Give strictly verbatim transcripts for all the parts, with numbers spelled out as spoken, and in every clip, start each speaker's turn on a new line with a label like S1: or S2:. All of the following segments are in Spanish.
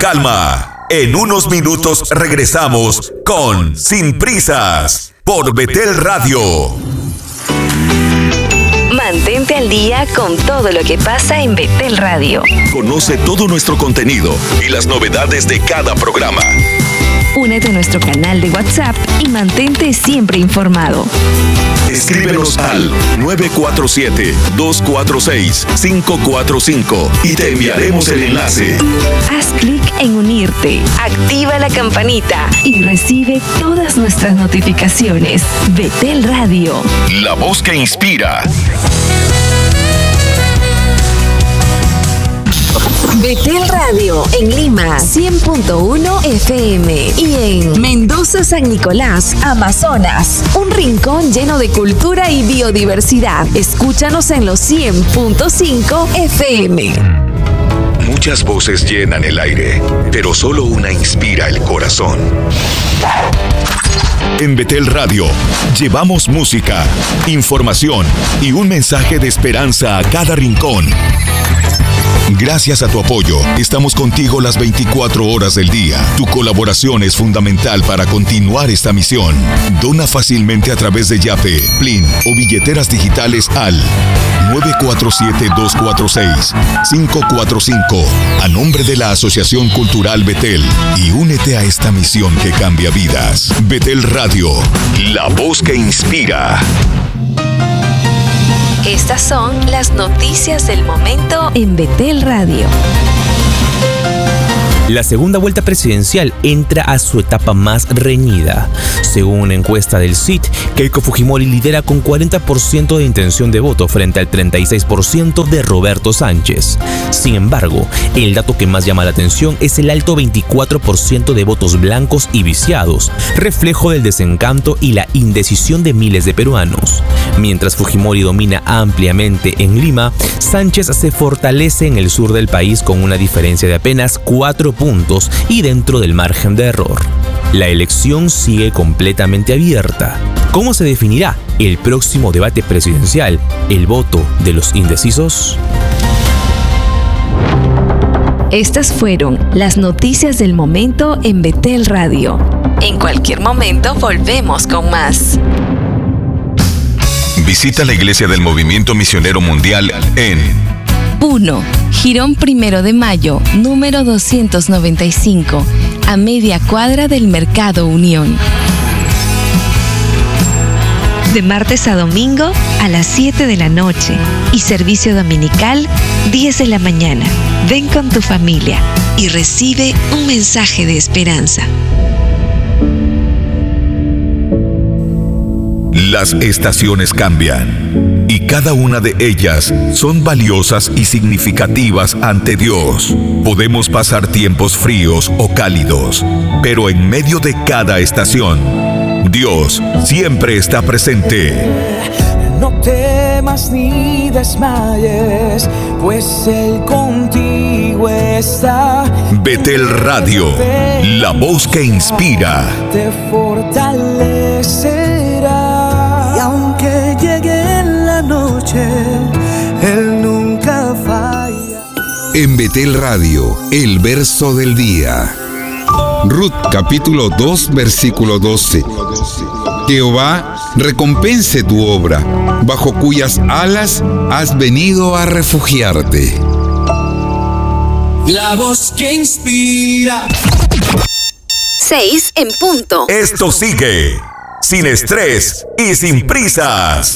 S1: calma. En unos minutos regresamos con Sin Prisas por Betel Radio.
S2: Mantente al día con todo lo que pasa en Betel Radio.
S1: Conoce todo nuestro contenido y las novedades de cada programa.
S2: Únete a nuestro canal de WhatsApp y mantente siempre informado.
S1: Escríbenos al nueve cuatro siete, dos cuatro seis, cinco cuatro cinco y te enviaremos el enlace.
S2: Haz clic en unirte, activa la campanita y recibe todas nuestras notificaciones. Betel Radio.
S1: La voz que inspira.
S2: Betel Radio en Lima cien punto uno F M y en Mendoza, San Nicolás, Amazonas, un rincón lleno de cultura y biodiversidad. Escúchanos en los cien punto cinco F M.
S1: Muchas voces llenan el aire, pero solo una inspira el corazón. En Betel Radio llevamos música, información y un mensaje de esperanza a cada rincón. Gracias a tu apoyo, estamos contigo las veinticuatro horas del día. Tu colaboración es fundamental para continuar esta misión. Dona fácilmente a través de Yape, Plin o billeteras digitales al nueve cuatro siete, dos cuatro seis, cinco cuatro cinco a nombre de la Asociación Cultural Betel y únete a esta misión que cambia vidas. Betel Radio, la voz que inspira.
S2: Estas son las noticias del momento en Betel Radio.
S3: La segunda vuelta presidencial entra a su etapa más reñida. Según una encuesta del C I D, Keiko Fujimori lidera con cuarenta por ciento de intención de voto frente al treinta y seis por ciento de Roberto Sánchez. Sin embargo, el dato que más llama la atención es el alto veinticuatro por ciento de votos blancos y viciados, reflejo del desencanto y la indecisión de miles de peruanos. Mientras Fujimori domina ampliamente en Lima, Sánchez se fortalece en el sur del país con una diferencia de apenas cuatro puntos y dentro del margen de error. La elección sigue completamente abierta. ¿Cómo se definirá el próximo debate presidencial? ¿El voto de los indecisos?
S2: Estas fueron las noticias del momento en Betel Radio. En cualquier momento volvemos con más.
S1: Visita la Iglesia del Movimiento Misionero Mundial en
S2: Puno, Jirón Primero de Mayo, número doscientos noventa y cinco, a media cuadra del Mercado Unión. De martes a domingo a las siete de la noche y servicio dominical diez de la mañana. Ven con tu familia y recibe un mensaje de esperanza.
S1: Las estaciones cambian y cada una de ellas son valiosas y significativas ante Dios. Podemos pasar tiempos fríos o cálidos, pero en medio de cada estación, Dios siempre está presente.
S4: No temas ni desmayes, pues Él contigo está.
S1: Betel Radio, la voz que inspira.
S4: Te fortalecerá. Y aunque llegue la noche, Él nunca falla.
S5: En Betel Radio, el verso del día. Ruth capítulo dos, versículo doce. Jehová recompense tu obra, bajo cuyas alas has venido a refugiarte.
S4: La voz que inspira.
S2: Seis en punto.
S1: Esto sigue sin estrés y sin prisas.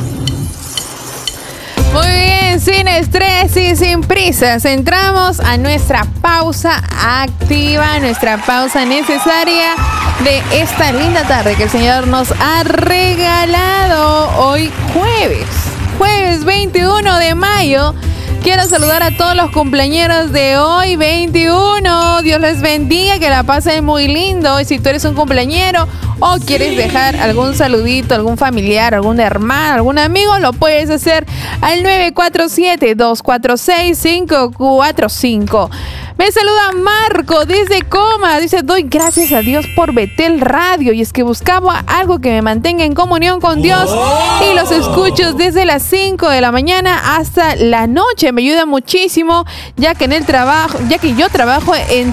S6: Muy bien, sin estrés y sin prisas. Entramos a nuestra pausa activa, nuestra pausa necesaria de esta linda tarde que el Señor nos ha regalado hoy jueves, jueves veintiuno de mayo. Quiero saludar a todos los cumpleañeros de hoy, veintiuno. Dios les bendiga, que la pasen muy lindo. Y si tú eres un cumpleañero o quieres dejar algún saludito, algún familiar, algún hermano, algún amigo, lo puedes hacer al nueve cuatro siete, dos cuatro seis, cinco cuatro cinco. Me saluda Marco desde Coma. Dice, doy gracias a Dios por Betel Radio. Y es que buscaba algo que me mantenga en comunión con Dios. Y los escucho desde las cinco de la mañana hasta la noche. Me ayuda muchísimo, ya que en el trabajo, ya que yo trabajo en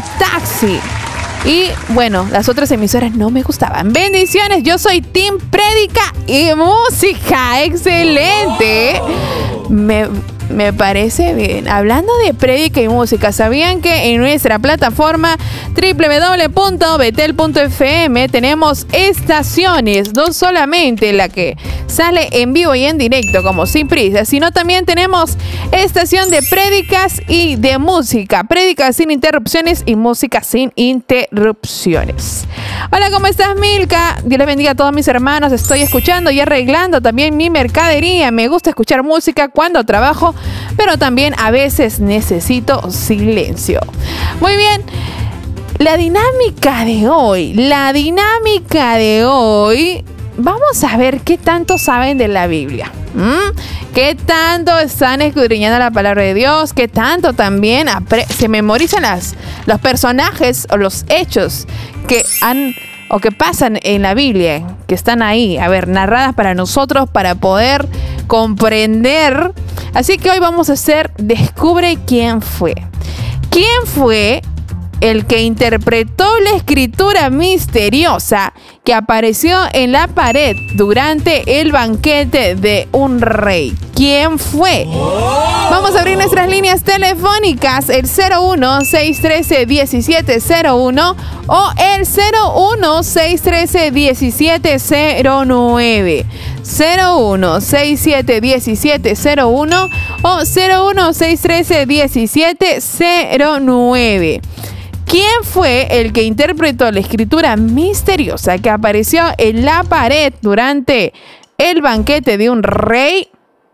S6: Taxi. Y bueno, las otras emisoras no me gustaban. Bendiciones, yo soy Team Prédica y Música. Excelente. Me, me parece bien. Hablando de Prédica y Música, ¿sabían que en nuestra plataforma doble u doble u doble u punto betel punto efe eme tenemos estaciones? No solamente la que sale en vivo y en directo como Sin Prisa, sino también tenemos estación de prédicas y de música. Prédicas sin interrupciones y música sin interrupciones. Hola, ¿cómo estás, Milka? Dios les bendiga a todos mis hermanos. Estoy escuchando y arreglando también mi mercadería. Me gusta escuchar música cuando trabajo, pero también a veces necesito silencio. Muy bien. La dinámica de hoy, la dinámica de hoy, vamos a ver qué tanto saben de la Biblia. ¿Mm? ¿Qué tanto están escudriñando la palabra de Dios? ¿Qué tanto también se memorizan las, los personajes o los hechos que han o que pasan en la Biblia, que están ahí, a ver, narradas para nosotros para poder comprender? Así que hoy vamos a hacer Descubre quién fue. ¿Quién fue el que interpretó la escritura misteriosa que apareció en la pared durante el banquete de un rey? ¿Quién fue? Vamos a abrir nuestras líneas telefónicas, el cero uno, seis uno tres, uno siete cero uno o el cero uno, seis uno tres, uno siete cero nueve. cero uno, seis siete uno siete cero uno o cero uno, seis uno tres, uno siete cero nueve. ¿Quién fue el que interpretó la escritura misteriosa que apareció en la pared durante el banquete de un rey?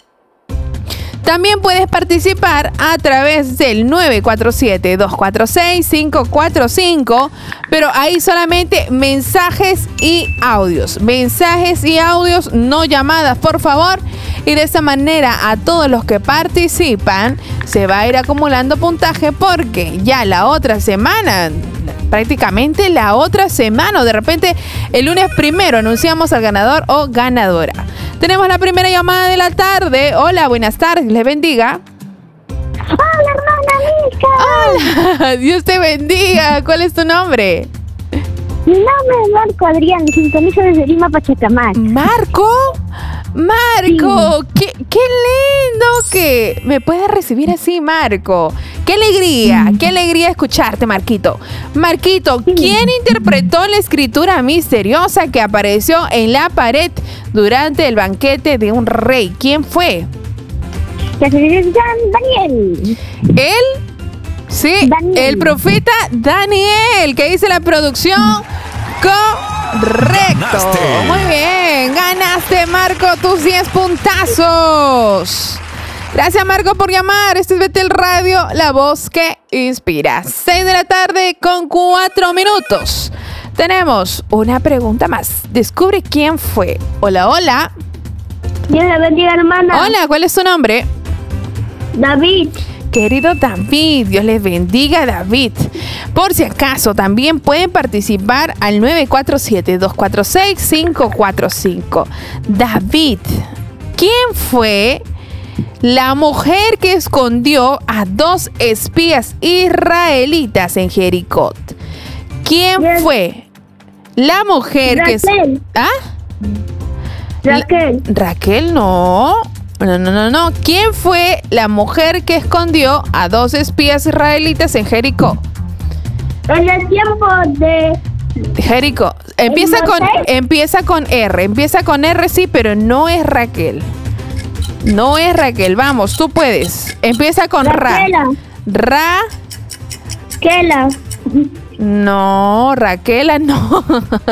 S6: También puedes participar a través del nueve cuatro siete, dos cuatro seis, cinco cuatro cinco, pero ahí solamente mensajes y audios. Mensajes y audios, no llamadas, por favor. Y de esta manera a todos los que participan se va a ir acumulando puntaje, porque ya la otra semana, prácticamente la otra semana, o de repente el lunes primero anunciamos al ganador o ganadora. Tenemos la primera llamada de la tarde. Hola, buenas tardes, les bendiga.
S7: Hola, hermana Milka.
S6: Hola, Dios te bendiga. ¿Cuál es tu nombre?
S7: Mi nombre es Marco Adrián, sintonizo desde Lima, Pachacamac.
S6: ¿Marco? Marco, sí. qué, qué lindo que me puedas recibir así, Marco. Qué alegría, qué alegría escucharte, Marquito. Marquito, sí. ¿Quién interpretó la escritura misteriosa que apareció en la pared durante el banquete de un rey? ¿Quién fue?
S7: Daniel.
S6: ¿Él? Sí, Daniel. El profeta Daniel, que dice la producción. Correcto. Ganaste. Muy bien, ganaste, Marco, tus diez puntazos. Gracias, Marco, por llamar. Este es Betel Radio, la voz que inspira. seis de la tarde con cuatro minutos. Tenemos una pregunta más. Descubre quién fue. Hola, hola.
S7: Dios la bendiga, hermana.
S6: Hola, ¿cuál es tu nombre?
S7: David.
S6: Querido David, Dios les bendiga, David. Por si acaso, también pueden participar al nueve cuatro siete, dos cuatro seis, cinco cuatro cinco. David, ¿quién fue la mujer que escondió a dos espías israelitas en Jericó? ¿Quién yes. fue la mujer
S7: Raquel.
S6: que... ¿Ah?
S7: Raquel.
S6: La... Raquel, no... No, no, no, no. ¿Quién fue la mujer que escondió a dos espías israelitas en Jericó?
S7: En el tiempo de...
S6: Jericó. Empieza con, empieza con R. Empieza con R, sí, pero no es Raquel. No es Raquel. Vamos, tú puedes. Empieza con
S7: Raquela.
S6: Ra. Ra.
S7: Raquela.
S6: No, Raquela, no.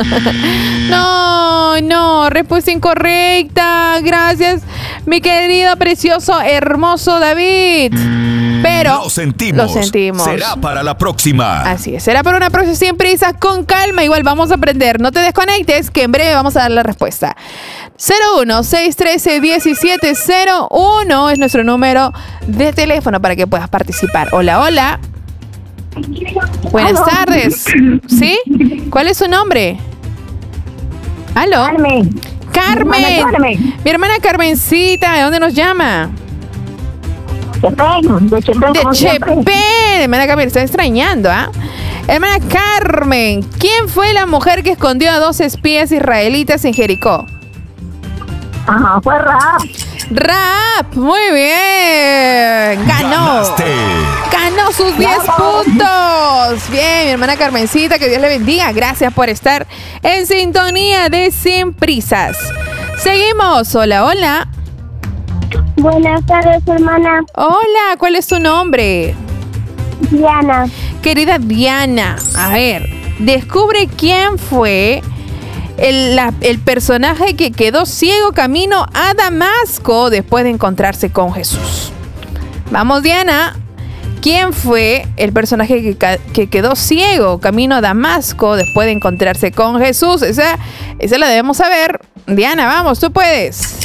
S6: No, no, respuesta incorrecta. Gracias, mi querido, precioso, hermoso David. Pero
S1: lo sentimos.
S6: Lo sentimos.
S1: Será para la próxima.
S6: Así es, será para una próxima, sin prisa, con calma. Igual vamos a aprender. No te desconectes, que en breve vamos a dar la respuesta. cero uno, seis uno tres, uno siete cero uno es nuestro número de teléfono para que puedas participar. Hola, hola. Buenas
S7: ¿Aló?
S6: tardes. ¿Sí? ¿Cuál es su nombre? ¿Aló?
S7: Carmen.
S6: Carmen.
S7: Mi hermana Carmen.
S6: Mi hermana Carmencita, ¿de dónde nos llama?
S7: Chepén, de Chepén,
S6: De
S7: como siempre.
S6: Chepén. Hermana Carmen, está extrañando, ¿ah? Hermana Carmen, ¿quién fue la mujer que escondió a dos espías israelitas en Jericó?
S7: Ajá, fue Rahab.
S6: Rahab, muy bien. Ganó.
S1: Ganaste.
S6: Ganó sus diez puntos. Bien, mi hermana Carmencita, que Dios le bendiga. Gracias por estar en sintonía de Sin Prisas. Seguimos. Hola, hola.
S7: Buenas tardes, hermana.
S6: Hola, ¿cuál es tu nombre?
S7: Diana.
S6: Querida Diana, a ver, descubre quién fue el, la- el personaje que quedó ciego camino a Damasco después de encontrarse con Jesús. Vamos, Diana. ¿Quién fue el personaje que, ca- que quedó ciego camino a Damasco después de encontrarse con Jesús? Esa, esa la debemos saber. Diana, vamos, tú puedes.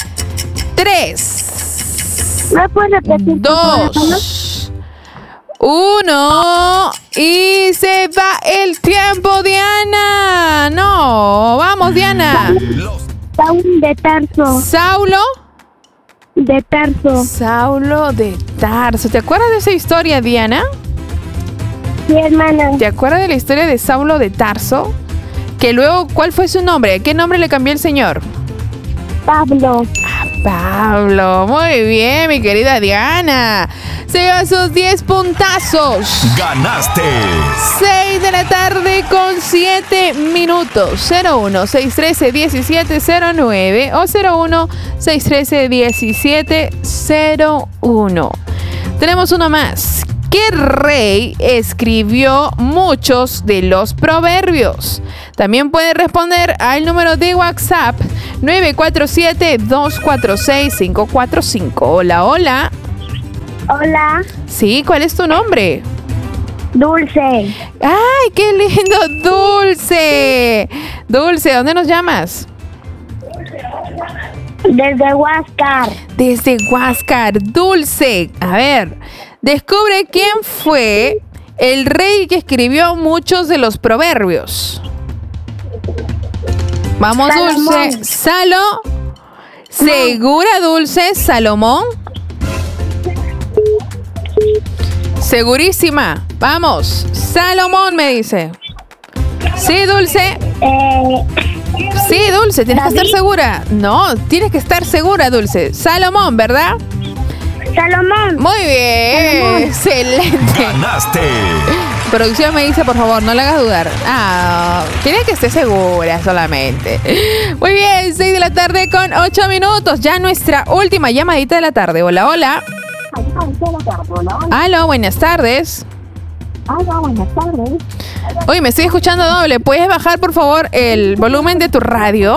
S6: Tres,
S7: ¿Me puedes repetir? por favor, hermana?
S6: dos, uno y se va el tiempo, Diana. No, vamos, Diana.
S7: Saúl de Tarso.
S6: Saulo.
S7: De Tarso.
S6: Saulo de Tarso. ¿Te acuerdas de esa historia, Diana?
S7: Sí, hermana.
S6: ¿Te acuerdas de la historia de Saulo de Tarso? Que luego, ¿cuál fue su nombre? ¿Qué nombre le cambió el Señor?
S7: Pablo.
S6: Pablo. Muy bien, mi querida Diana. Se lleva sus diez puntazos.
S1: Ganaste.
S6: seis de la tarde con siete minutos. cero uno seis uno tres diecisiete cero nueve o cero uno seis uno tres diecisiete cero uno. Tenemos uno más. ¿Qué rey escribió muchos de los proverbios? También puede responder al número de WhatsApp nueve cuatro siete, dos cuatro seis, cinco cuatro cinco. Hola, hola.
S7: Hola.
S6: Sí, ¿cuál es tu nombre?
S7: Dulce.
S6: ¡Ay, qué lindo! Dulce. Dulce, ¿dónde nos llamas?
S7: Desde Huáscar.
S6: Desde Huáscar. Dulce. A ver, descubre quién fue el rey que escribió muchos de los proverbios. Vamos,
S7: Salomón.
S6: Dulce. Salo. ¿Segura, Dulce? ¿Salomón? Segurísima. Vamos. Salomón me dice. Sí, Dulce.
S7: Eh,
S6: Sí, Dulce, tienes que estar segura. No, tienes que estar segura, Dulce. Salomón, ¿verdad?
S7: Salomón.
S6: Muy bien.
S7: Salomón.
S6: Excelente.
S1: Ganaste.
S6: Producción me dice, por favor, no le hagas dudar. Ah, tienes que estar segura solamente. Muy bien, seis de la tarde con ocho minutos. Ya nuestra última llamadita de la tarde. Hola, hola. Aló, buenas tardes.
S7: Hola, buenas tardes.
S6: Uy, me estoy escuchando doble. ¿Puedes bajar, por favor, el volumen de tu radio?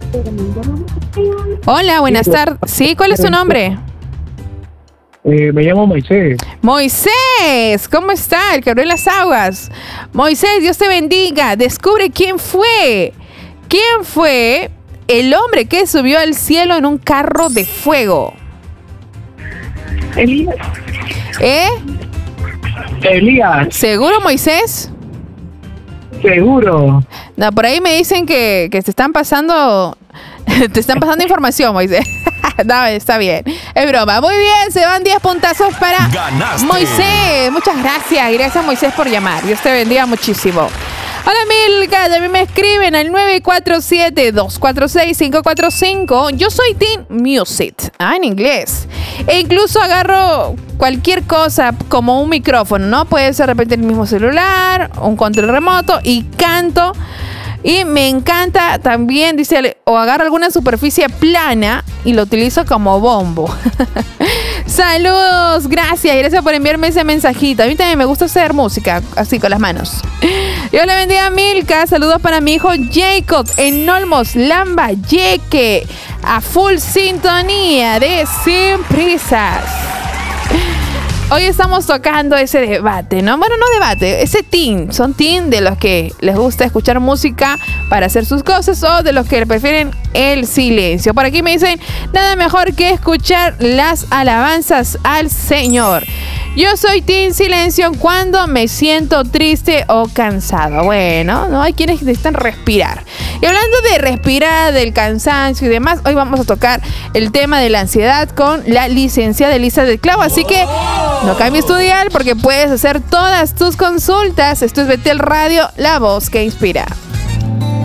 S6: Hola, buenas tardes. Sí, ¿cuál es tu nombre?
S8: Eh, me llamo Moisés.
S6: Moisés, ¿cómo está? El que abrió las aguas. Moisés, Dios te bendiga. Descubre quién fue. ¿Quién fue el hombre que subió al cielo en un carro de fuego?
S8: Elías.
S6: ¿Eh?
S8: Elías,
S6: ¿Seguro, Moisés?
S8: seguro.
S6: No, por ahí me dicen que, que te están pasando... Te están pasando información, Moisés. No, está bien. Es broma. Muy bien, se van diez puntazos para
S1: Ganaste.
S6: Moisés. Muchas gracias. Gracias, Moisés, por llamar. Dios te bendiga muchísimo. Hola, Milka. También me escriben al nueve cuatro siete, dos cuatro seis, cinco cuatro cinco. Yo soy Team Music. Ah, en inglés. E incluso agarro cualquier cosa como un micrófono, ¿no? Puede ser de repente el mismo celular, un control remoto y canto. Y me encanta también, dice, o agarro alguna superficie plana y lo utilizo como bombo. Saludos, gracias, gracias por enviarme ese mensajito. A mí también me gusta hacer música, así con las manos. Dios le bendiga a Milka, saludos para mi hijo Jacob en Olmos, Lamba, Yeque, a full sintonía de Sin Prisas. Hoy estamos tocando ese debate, ¿no? Bueno, no debate, ese team. Son team de los que les gusta escuchar música para hacer sus cosas o de los que prefieren el silencio. Por aquí me dicen, nada mejor que escuchar las alabanzas al Señor. Yo soy team silencio cuando me siento triste o cansado. Bueno, no hay quienes necesitan respirar. Y hablando de respirar, del cansancio y demás, hoy vamos a tocar el tema de la ansiedad con la licenciada Elizabeth Clau. Así que no cambies tu dial porque puedes hacer todas tus consultas. Esto es Betel Radio, la voz que inspira.